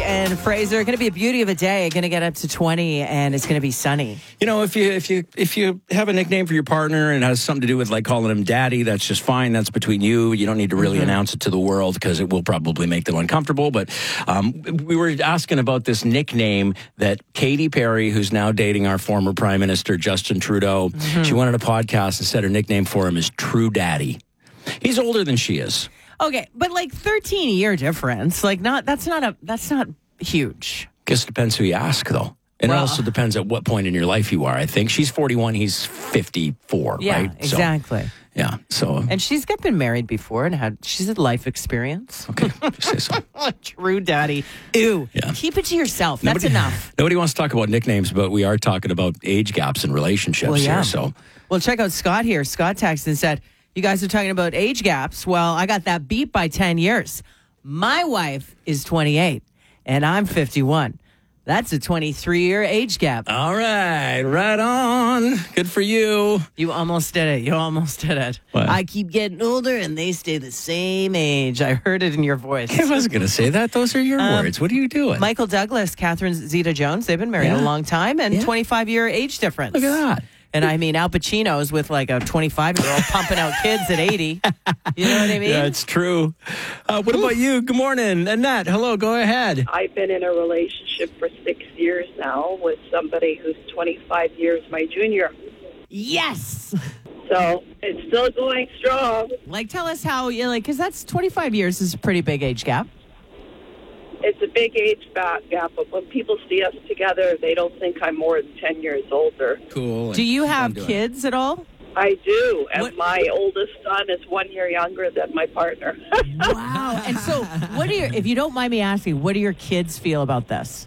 Christy and Fraser. Going to be a beauty of a day. Going to get up to 20, and it's going to be sunny. You know, if you have a nickname for your partner and it has something to do with like calling him daddy, that's just fine. That's between you. You don't need to really announce it to the world because it will probably make them uncomfortable. But we were asking about this nickname that Katy Perry, who's now dating our former Prime Minister Justin Trudeau, she wanted a podcast and said her nickname for him is True Daddy. He's older than she is. Okay, but like 13-year difference, like that's not huge. Guess it depends who you ask, though. And it Well, also depends at what point in your life you are, I think. She's 41, he's 54, Yeah, right? exactly. So, yeah, so... And she's been married before and she's had life experience. Okay, if you say so. True daddy. Ew. Yeah. Keep it to yourself. That's enough. Nobody wants to talk about nicknames, but we are talking about age gaps in relationships here, so... Well, check out Scott here. Scott texted and said, you guys are talking about age gaps. Well, I got that beat by 10 years. My wife is 28, and I'm 51. That's a 23-year age gap. All right on. Good for you. You almost did it. You almost did it. What? I keep getting older, and they stay the same age. I heard it in your voice. I wasn't going to say that. Those are your words. What are you doing? Michael Douglas, Catherine Zeta-Jones, they've been married a long time, and 25-year age difference. Look at that. And I mean, Al Pacino's with like a 25-year-old pumping out kids at 80. You know what I mean? Yeah, it's true. What about you? Good morning. Annette, hello. Go ahead. I've been in a relationship for 6 years now with somebody who's 25 years my junior. Yes. So it's still going strong. Like, tell us how, because that's 25 years is a pretty big age gap. It's a big age gap, but when people see us together, they don't think I'm more than 10 years older. Cool. Do you have kids at all? I do, and What- my oldest son is 1 year younger than my partner. Wow. And so, if you don't mind me asking, what do your kids feel about this?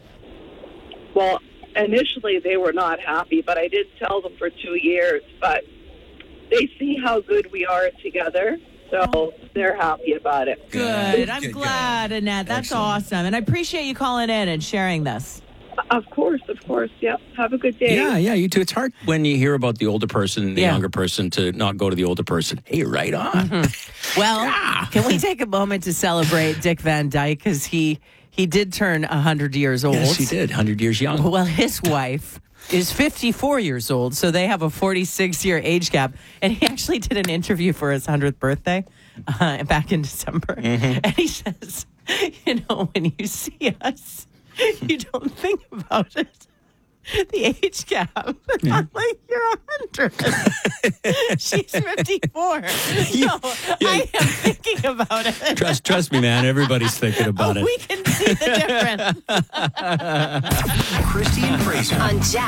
Well, initially they were not happy, but I did tell them for 2 years, but they see how good we are together. So they're happy about it. Good. I'm glad, Annette. That's awesome. And I appreciate you calling in and sharing this. Of course. Yep. Have a good day. Yeah, you too. It's hard when you hear about the older person and the Yeah. younger person to not go to the older person. Hey, right on. Well, can we take a moment to celebrate Dick Van Dyke? Because he did turn 100 years old. Yes, he did. 100 years young. Well, his wife is 54 years old, so they have a 46-year age gap. And he actually did an interview for his 100th birthday back in December. And he says, when you see us, you don't think about it. The age gap. I'm like, you're 100. She's 54. So I am thinking about it. Trust me, man. Everybody's thinking about it. We can see the difference. Christy and Fraser. On Jack.